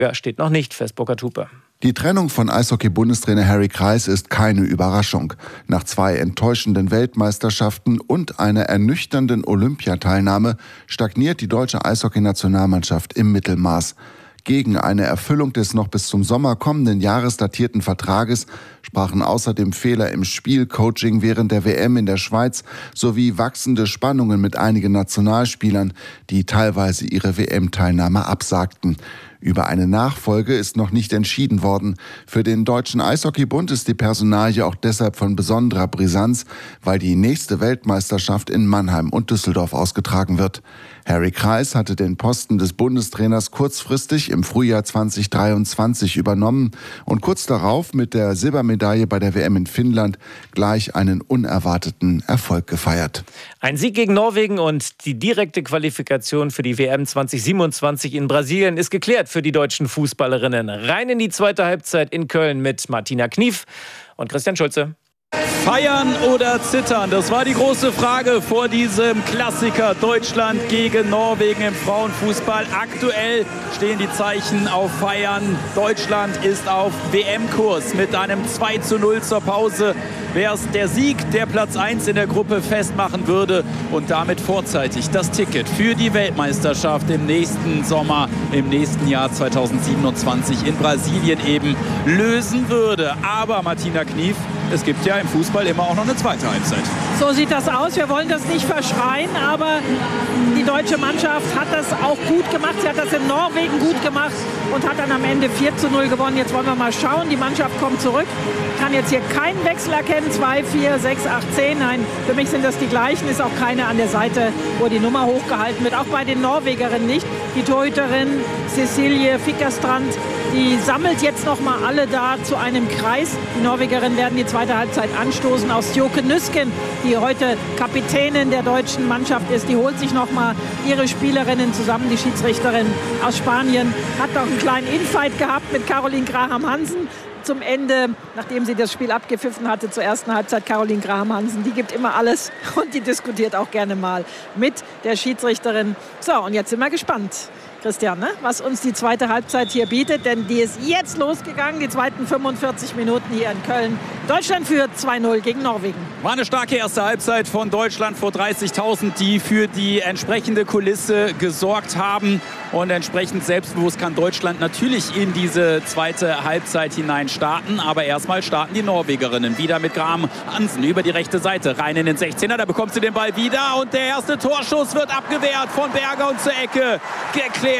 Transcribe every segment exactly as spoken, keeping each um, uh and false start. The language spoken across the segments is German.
steht noch nicht fest. Burkhard Hupe. Die Trennung von Eishockey-Bundestrainer Harry Kreis ist keine Überraschung. Nach zwei enttäuschenden Weltmeisterschaften und einer ernüchternden Olympiateilnahme stagniert die deutsche Eishockey-Nationalmannschaft im Mittelmaß. Gegen eine Erfüllung des noch bis zum Sommer kommenden Jahres datierten Vertrages sprachen außerdem Fehler im Spielcoaching während der W M in der Schweiz sowie wachsende Spannungen mit einigen Nationalspielern, die teilweise ihre W M-Teilnahme absagten. Über eine Nachfolge ist noch nicht entschieden worden. Für den Deutschen Eishockeybund ist die Personalie auch deshalb von besonderer Brisanz, weil die nächste Weltmeisterschaft in Mannheim und Düsseldorf ausgetragen wird. Harry Kreis hatte den Posten des Bundestrainers kurzfristig im Frühjahr zwanzig dreiundzwanzig übernommen und kurz darauf mit der Silbermedaille bei der W M in Finnland gleich einen unerwarteten Erfolg gefeiert. Ein Sieg gegen Norwegen und die direkte Qualifikation für die W M zwanzig siebenundzwanzig in Brasilien ist geklärt für die deutschen Fußballerinnen. Rein in die zweite Halbzeit in Köln mit Martina Knief und Christian Schulze. Feiern oder zittern? Das war die große Frage vor diesem Klassiker Deutschland gegen Norwegen im Frauenfußball. Aktuell stehen die Zeichen auf Feiern. Deutschland ist auf W M-Kurs mit einem zwei zu null zur Pause. Wäre es der Sieg, der Platz eins in der Gruppe festmachen würde und damit vorzeitig das Ticket für die Weltmeisterschaft im nächsten Sommer, im nächsten Jahr zweitausendsiebenundzwanzig in Brasilien eben lösen würde. Aber Martina Knief, es gibt ja im Fußball immer auch noch eine zweite Halbzeit. So sieht das aus. Wir wollen das nicht verschreien, aber die deutsche Mannschaft hat das auch gut gemacht. Sie hat das in Norwegen gut gemacht und hat dann am Ende vier zu null gewonnen. Jetzt wollen wir mal schauen. Die Mannschaft kommt zurück. Kann jetzt hier keinen Wechsel erkennen. zwei, vier, sechs, acht, zehn. Nein, für mich sind das die gleichen. Ist auch keine an der Seite, wo die Nummer hochgehalten wird. Auch bei den Norwegerinnen nicht. Die Torhüterin Cecilie Fickerstrand, die sammelt jetzt noch mal alle da zu einem Kreis. Die Norwegerinnen werden die zweite Halbzeit anstoßen. Aus Joke Nüsken, die heute Kapitänin der deutschen Mannschaft ist, die holt sich noch mal ihre Spielerinnen zusammen. Die Schiedsrichterin aus Spanien hat noch einen kleinen Infight gehabt mit Caroline Graham-Hansen. Zum Ende, nachdem sie das Spiel abgepfiffen hatte, zur ersten Halbzeit Caroline Graham-Hansen. Die gibt immer alles und die diskutiert auch gerne mal mit der Schiedsrichterin. So, und jetzt sind wir gespannt, Christian, ne? was uns die zweite Halbzeit hier bietet. Denn die ist jetzt losgegangen, die zweiten fünfundvierzig Minuten hier in Köln. Deutschland führt zwei null gegen Norwegen. War eine starke erste Halbzeit von Deutschland vor dreißigtausend, die für die entsprechende Kulisse gesorgt haben. Und entsprechend selbstbewusst kann Deutschland natürlich in diese zweite Halbzeit hinein starten. Aber erstmal starten die Norwegerinnen wieder mit Graham Hansen über die rechte Seite. Rein in den sechzehner, da bekommt sie den Ball wieder. Und der erste Torschuss wird abgewehrt von Berger und zur Ecke geklärt.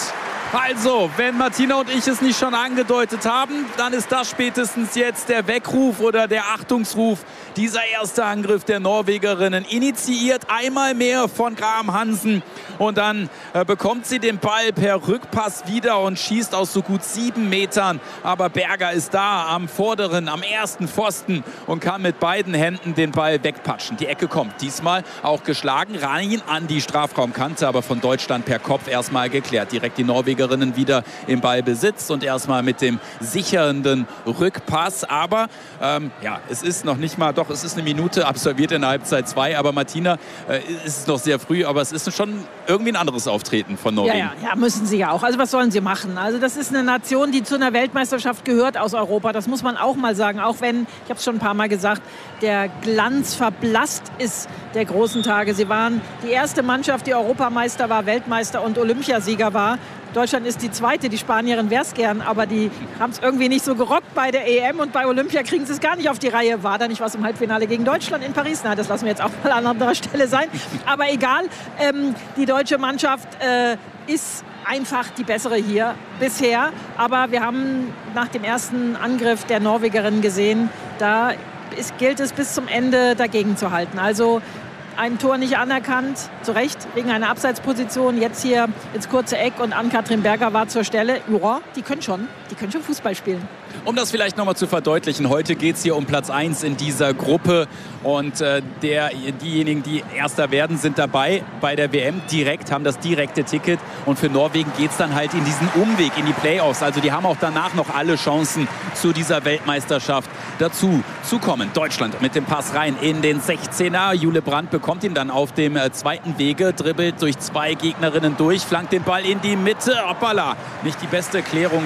Also, wenn Martina und ich es nicht schon angedeutet haben, dann ist das spätestens jetzt der Weckruf oder der Achtungsruf. Dieser erste Angriff der Norwegerinnen initiiert einmal mehr von Graham Hansen und dann äh, bekommt sie den Ball per Rückpass wieder und schießt aus so gut sieben Metern. Aber Berger ist da am vorderen, am ersten Pfosten und kann mit beiden Händen den Ball wegpatschen. Die Ecke kommt diesmal auch geschlagen rein an die Strafraumkante, aber von Deutschland per Kopf erstmal geklärt. Direkt die Norwegerinnen wieder im Ballbesitz und erstmal mit dem sichernden Rückpass. Aber ähm, ja, es ist noch nicht mal, doch es ist eine Minute absolviert in der Halbzeit zwei, aber Martina, äh, ist es noch sehr früh, aber es ist schon irgendwie ein anderes Auftreten von Norwegen. Ja, ja, ja, müssen sie ja auch. Also was sollen sie machen? Also das ist eine Nation, die zu einer Weltmeisterschaft gehört aus Europa. Das muss man auch mal sagen. Auch wenn, ich habe es schon ein paar Mal gesagt, der Glanz verblasst ist der großen Tage. Sie waren die erste Mannschaft, die Europameister war, Weltmeister und Olympiasieger war. Deutschland ist die zweite, die Spanierin wäre es gern, aber die haben es irgendwie nicht so gerockt bei der E M und bei Olympia kriegen sie es gar nicht auf die Reihe. War da nicht was im Halbfinale gegen Deutschland in Paris? Na, das lassen wir jetzt auch mal an anderer Stelle sein. Aber egal, ähm, die deutsche Mannschaft äh, ist einfach die bessere hier bisher. Aber wir haben nach dem ersten Angriff der Norwegerin gesehen, da ist, gilt es bis zum Ende dagegen zu halten. Also ein Tor nicht anerkannt, zu Recht, wegen einer Abseitsposition. Jetzt hier ins kurze Eck und Ann-Kathrin Berger war zur Stelle. Ja, die können schon, die können schon Fußball spielen. Um das vielleicht noch mal zu verdeutlichen, heute geht es hier um Platz eins in dieser Gruppe. Und äh, der, diejenigen, die Erster werden, sind dabei bei der W M direkt, haben das direkte Ticket. Und für Norwegen geht es dann halt in diesen Umweg, in die Playoffs. Also die haben auch danach noch alle Chancen, zu dieser Weltmeisterschaft dazu zu kommen. Deutschland mit dem Pass rein in den sechzehner. Jule Brandt bekommt bekommt ihn dann auf dem äh, zweiten Wege, dribbelt durch zwei Gegnerinnen durch, flankt den Ball in die Mitte. Hoppala, nicht die beste Klärung